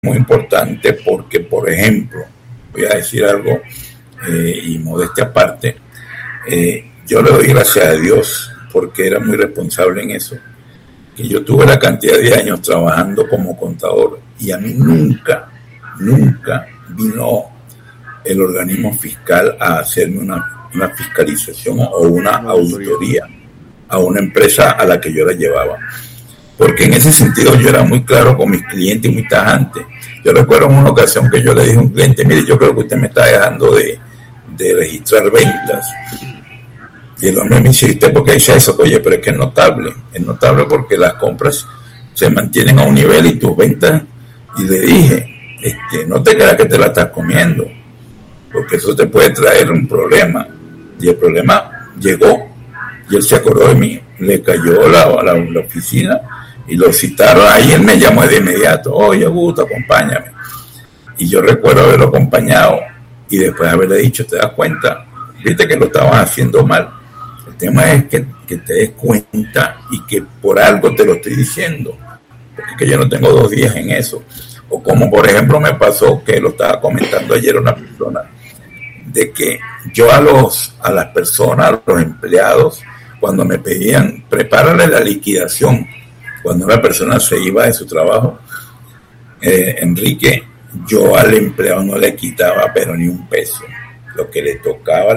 muy importante porque, por ejemplo, voy a decir algo, y modestia aparte, yo le doy gracias a Dios porque era muy responsable en eso, que yo tuve la cantidad de años trabajando como contador y a mí nunca vino el organismo fiscal a hacerme una fiscalización o una auditoría a una empresa a la que yo la llevaba. Porque en ese sentido yo era muy claro con mis clientes y muy tajante. Yo recuerdo en una ocasión que yo le dije a un cliente, mire, yo creo que usted me está dejando de registrar ventas. Y el hombre me dice, ¿usted por qué dice eso? Oye, pero es que es notable porque las compras se mantienen a un nivel y tus ventas, y le dije, no te creas que te la estás comiendo, porque eso te puede traer un problema. Y el problema llegó, y él se acordó de mí, le cayó la oficina, y lo citaron ahí, él me llamó de inmediato, oye Augusto, acompáñame. Y yo recuerdo haberlo acompañado, y después haberle dicho, ¿te das cuenta? Viste que lo estabas haciendo mal. El tema es que te des cuenta y que por algo te lo estoy diciendo, porque es que yo no tengo 2 días en eso. O como por ejemplo me pasó, que lo estaba comentando ayer una persona, de que yo a las personas, a los empleados, cuando me pedían, prepárale la liquidación, cuando una persona se iba de su trabajo, Enrique, yo al empleado no le quitaba pero ni un peso, lo que le tocaba.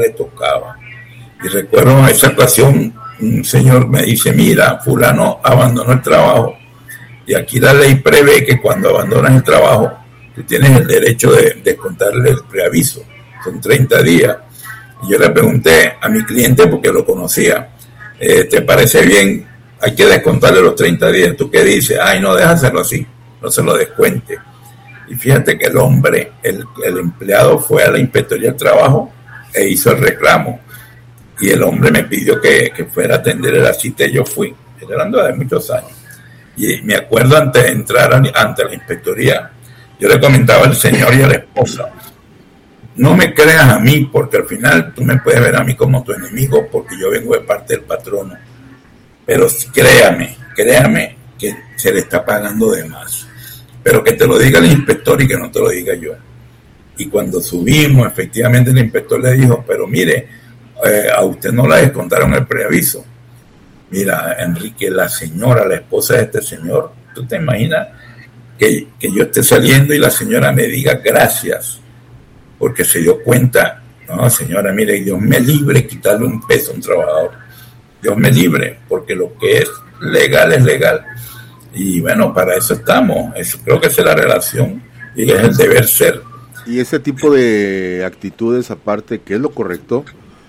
Y recuerdo esa ocasión, un señor me dice, mira, fulano abandonó el trabajo, y aquí la ley prevé que cuando abandonas el trabajo, tú tienes el derecho de descontarle el preaviso, son 30 días. Y yo le pregunté a mi cliente, porque lo conocía, ¿te parece bien? Hay que descontarle los 30 días. ¿Tú qué dices? Ay, no, déjaselo así, no se lo descuente. Y fíjate que el hombre, el empleado fue a la inspectoría del trabajo e hizo el reclamo. Y el hombre me pidió que fuera a atenderle la cita y yo fui, hablando de muchos años. Y me acuerdo antes de entrar ante la inspectoría, yo le comentaba al señor y a la esposa, no me creas a mí, porque al final tú me puedes ver a mí como tu enemigo, porque yo vengo de parte del patrono. Pero créame que se le está pagando de más. Pero que te lo diga el inspector y que no te lo diga yo. Y cuando subimos, efectivamente el inspector le dijo, pero mire, a usted no le descontaron el preaviso. Mira, Enrique, la señora, la esposa de este señor, ¿tú te imaginas que yo esté saliendo y la señora me diga gracias? Porque se dio cuenta, no señora, mire, Dios me libre quitarle un peso a un trabajador. Dios me libre, porque lo que es legal es legal. Y bueno, para eso estamos. Eso creo que es la relación y es el deber ser. Y ese tipo de actitudes, aparte, que es lo correcto,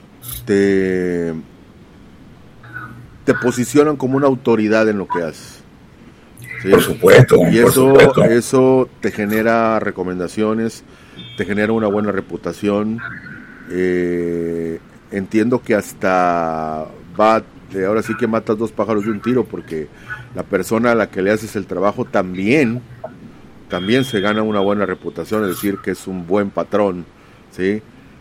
te posicionan como una autoridad en lo que haces. ¿Sí? Por supuesto. Y por supuesto. Eso te genera recomendaciones, te genera una buena reputación. Entiendo que hasta ahora sí que matas 2 pájaros de un tiro, porque la persona a la que le haces el trabajo también se gana una buena reputación, es decir, que es un buen patrón, ¿sí?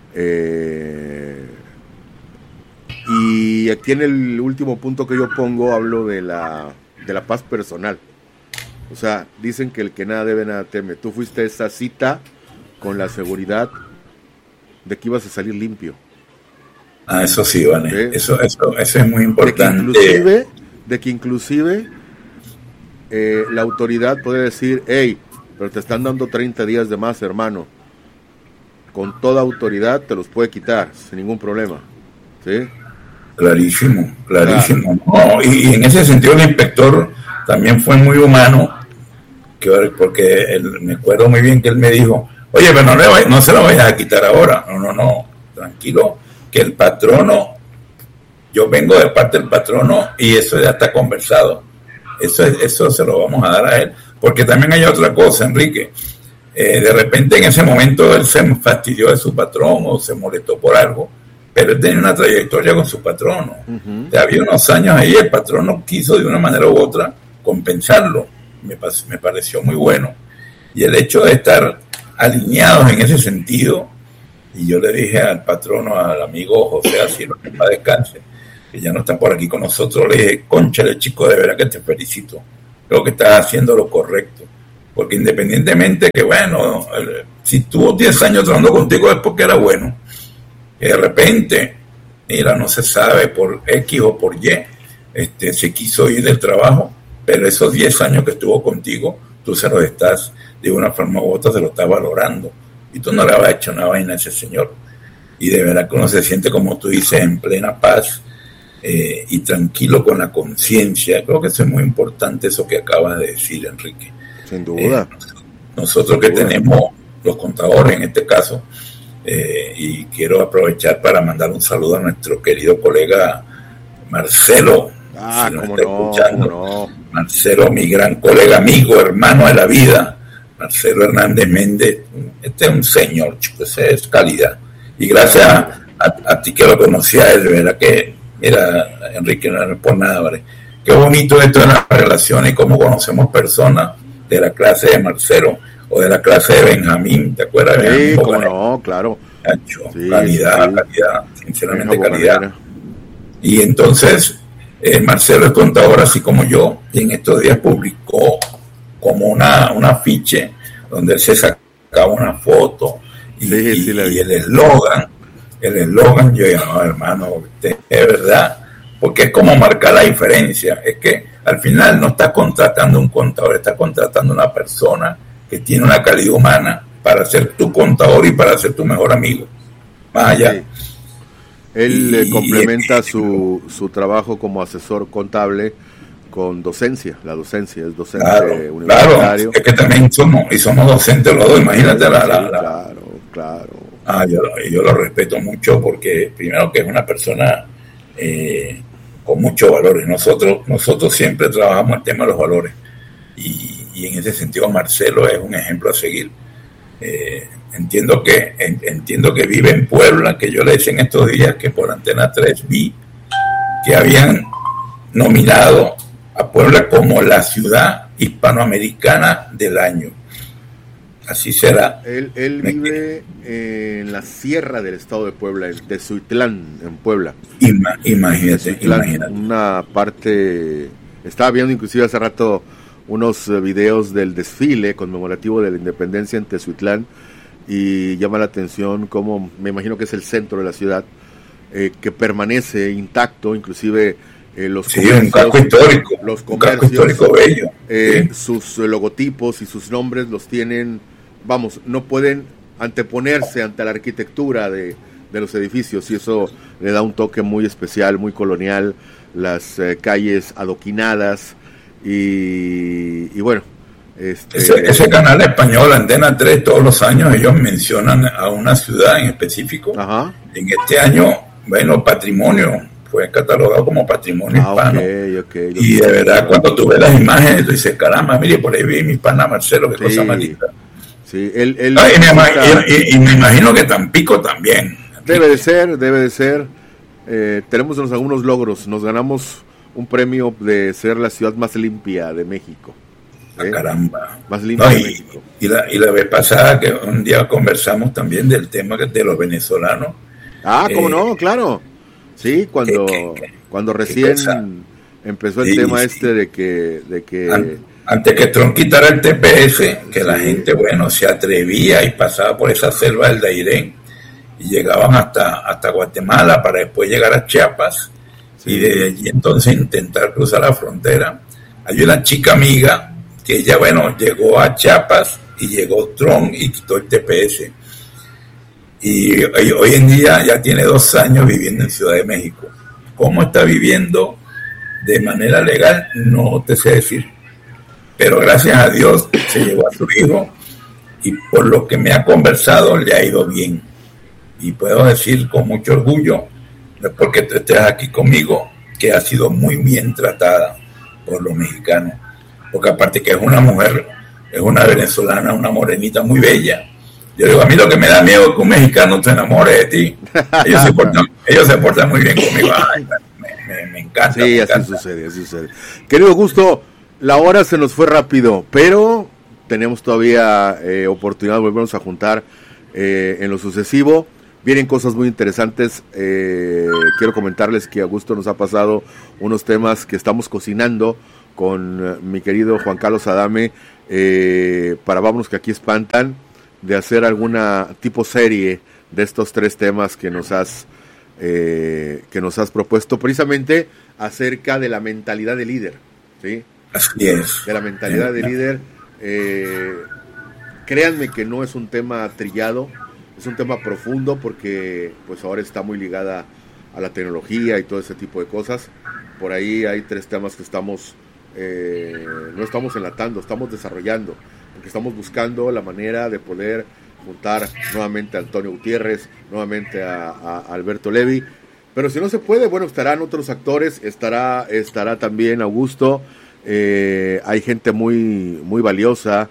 Y aquí en el último punto que yo pongo hablo de la paz personal. O sea, dicen que el que nada debe, nada teme. Tú fuiste a esa cita con la seguridad de que ibas a salir limpio. Eso sí, vale. ¿Sí? Eso es muy importante. De que inclusive la autoridad puede decir, hey, pero te están dando 30 días de más, hermano. Con toda autoridad te los puede quitar, sin ningún problema. ¿Sí? Clarísimo. No, y en ese sentido el inspector también fue muy humano, porque me acuerdo muy bien que él me dijo, oye, pero no se lo vayas a quitar ahora. No, tranquilo, que el patrono, yo vengo de parte del patrono y eso ya está conversado. Eso se lo vamos a dar a él. Porque también hay otra cosa, Enrique. De repente en ese momento él se fastidió de su patrón o se molestó por algo, pero él tenía una trayectoria con su patrono. Uh-huh. Había unos años ahí, el patrono quiso de una manera u otra compensarlo. Me pareció muy bueno. Y el hecho de estar alineados en ese sentido, y yo le dije al patrono, al amigo José Asilo, que para descanse, que ya no está por aquí con nosotros, le dije, cónchale chico, de verdad que te felicito, creo que estás haciendo lo correcto, porque independientemente que, bueno, si tuvo 10 años trabajando contigo es porque era bueno. Y de repente, mira, no se sabe por X o por Y, se quiso ir del trabajo, pero esos 10 años que estuvo contigo, tú se los estás, de una forma u otra, se lo estás valorando. Y tú no le habías hecho una vaina a ese señor. Y de verdad que uno se siente, como tú dices, en plena paz y tranquilo con la conciencia. Creo que eso es muy importante, eso que acabas de decir, Enrique. Sin duda. Nosotros que tenemos los contadores en este caso, y quiero aprovechar para mandar un saludo a nuestro querido colega Marcelo. Si cómo no. Marcelo, mi gran colega, amigo, hermano de la vida, Marcelo Hernández Méndez. Este es un señor, chico, ese es calidad. Y gracias a ti que lo conocía él, ¿verdad? Que, mira, Enrique, no es por nada, ¿vale? Qué bonito esto de las relaciones y cómo conocemos personas de la clase de Marcelo o de la clase de Benjamín, ¿te acuerdas? Sí, cómo no, claro. Sí, calidad, sinceramente calidad. Y entonces, Marcelo es contador así como yo, y en estos días publicó como un afiche donde él se sacaba una foto y el eslogan, yo digo, no, hermano, es verdad, porque es como marcar la diferencia, es que al final no estás contratando un contador, estás contratando una persona que tiene una calidad humana para ser tu contador y para ser tu mejor amigo, más allá. Sí. Él complementa su trabajo como asesor contable con docencia. La docencia es docente universitario. Claro, es que también somos docentes los dos, imagínate Claro. Yo lo respeto mucho porque primero que es una persona con muchos valores. Nosotros siempre trabajamos el tema de los valores y en ese sentido Marcelo es un ejemplo a seguir. Entiendo que vive en Puebla, que yo le decía en estos días que por Antena 3 vi que habían nominado a Puebla como la ciudad hispanoamericana del año. Así será. Él vive en la sierra del estado de Puebla, en Tezuitlán, en Puebla. Imagínate. Una parte, estaba viendo inclusive hace rato unos videos del desfile conmemorativo de la independencia en Tezuitlán, y llama la atención cómo, me imagino que es el centro de la ciudad, que permanece intacto, inclusive los comercios, un casco histórico, los comercios, un casco histórico bello. Sus logotipos y sus nombres los tienen, no pueden anteponerse ante la arquitectura de los edificios, y eso le da un toque muy especial, muy colonial, las calles adoquinadas, y bueno, ese canal español, Antena 3, todos los años ellos mencionan a una ciudad en específico. Ajá. En este año, patrimonio, fue catalogado como patrimonio hispano. Okay. Y de verdad, cuando tú ves las imágenes, tú dices, caramba, mire, por ahí vi mi pana Marcelo, qué cosa más linda. Sí, y me imagino que Tampico también. Debe de ser. Tenemos algunos logros, nos ganamos un premio de ser la ciudad más limpia de México. Caramba. Más limpia de México. Y la vez pasada que un día conversamos también del tema de los venezolanos. ¿Cómo no? Claro. Sí, cuando recién empezó el tema de que antes que Trump quitara el TPS, que la gente, se atrevía y pasaba por esa selva del Dairén y llegaban hasta Guatemala para después llegar a Chiapas y desde allí entonces intentar cruzar la frontera. Hay una chica amiga que ella, llegó a Chiapas y llegó Trump y quitó el TPS. Y hoy en día ya tiene 2 años viviendo en Ciudad de México. ¿Cómo está viviendo de manera legal? No te sé decir. Pero gracias a Dios se llevó a su hijo y por lo que me ha conversado le ha ido bien. Y puedo decir con mucho orgullo, no es porque tú estés aquí conmigo, que ha sido muy bien tratada por los mexicanos. Porque aparte que es una mujer, es una venezolana, una morenita muy bella. Yo digo, a mí lo que me da miedo es que un mexicano se enamore de ti. Ellos se portan muy bien conmigo. Ay, me encanta. Sí, así sucede. Querido Augusto, la hora se nos fue rápido, pero tenemos todavía oportunidad de volvernos a juntar en lo sucesivo. Vienen cosas muy interesantes. Quiero comentarles que Augusto nos ha pasado unos temas que estamos cocinando con mi querido Juan Carlos Adame para Vámonos que aquí espantan, de hacer alguna tipo serie de estos 3 temas que nos has propuesto, precisamente acerca de la mentalidad de líder, ¿sí? Así es. De la mentalidad de líder. Créanme que no es un tema trillado, es un tema profundo, porque pues ahora está muy ligada a la tecnología y todo ese tipo de cosas. Por ahí hay 3 temas que no estamos enlatando, estamos desarrollando, porque estamos buscando la manera de poder juntar nuevamente a Antonio Gutiérrez, nuevamente a Alberto Levi, pero si no se puede, bueno, estarán otros actores, estará también Augusto, hay gente muy, muy valiosa.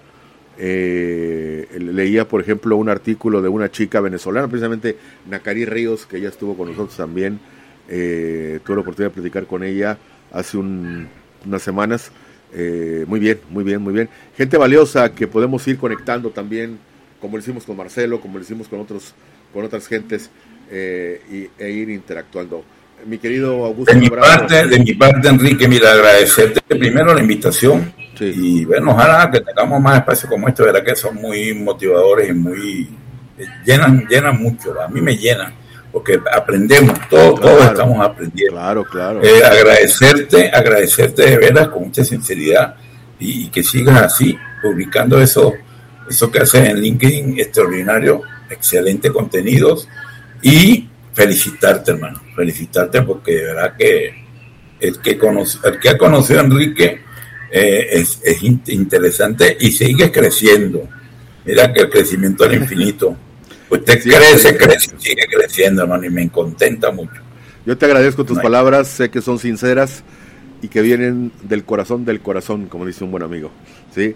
Leía, por ejemplo, un artículo de una chica venezolana, precisamente Nacari Ríos, que ella estuvo con nosotros también. Tuve la oportunidad de platicar con ella hace unas semanas. Muy bien. Gente valiosa que podemos ir conectando también, como lo hicimos con Marcelo, como lo hicimos con otras gentes, e ir interactuando. Mi querido Augusto. De mi parte, Enrique, mira, agradecerte primero la invitación. Sí. Y bueno, ojalá que tengamos más espacios como este, verdad que son muy motivadores y muy llenan mucho. A mí me llenan, porque aprendemos, todos estamos aprendiendo. Claro. Agradecerte de veras con mucha sinceridad, y que sigas así, publicando eso que haces en LinkedIn, extraordinario, excelente contenidos, y felicitarte, hermano, porque de verdad que el que ha conocido a Enrique es interesante, y sigue creciendo. Mira que el crecimiento al infinito. Usted crece, sigue creciendo, hermano, y me contenta mucho. Yo te agradezco tus palabras, sé que son sinceras y que vienen del corazón, como dice un buen amigo. ¿Sí?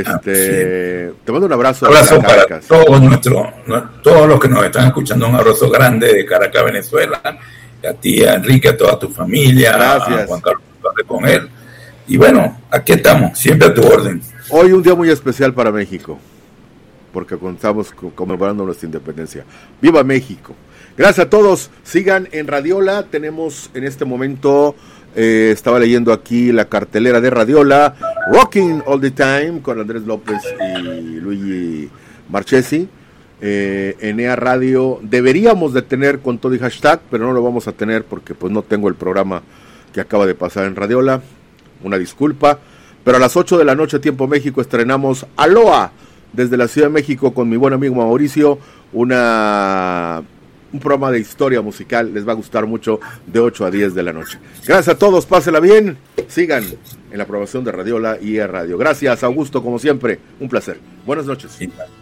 Te mando un abrazo. Un abrazo para todos los que nos están escuchando, un abrazo grande de Caracas, Venezuela, a ti, a Enrique, a toda tu familia. Gracias. A Juan Carlos con él. Y bueno, aquí estamos, siempre a tu orden. Hoy un día muy especial para México, porque estamos conmemorando nuestra independencia. ¡Viva México! Gracias a todos. Sigan en Radiola. Tenemos en este momento, estaba leyendo aquí la cartelera de Radiola, Rocking All the Time, con Andrés López y Luigi Marchesi. En EA Radio deberíamos de tener con todo y hashtag, pero no lo vamos a tener porque pues no tengo el programa que acaba de pasar en Radiola. Una disculpa. Pero a las 8 de la noche, tiempo México, estrenamos Aloha desde la Ciudad de México con mi buen amigo Mauricio, un programa de historia musical. Les va a gustar mucho, de 8 a 10 de la noche. Gracias a todos, pásela bien, sigan en la programación de Radiola y Radio. Gracias, Augusto, como siempre, un placer. Buenas noches. Sí.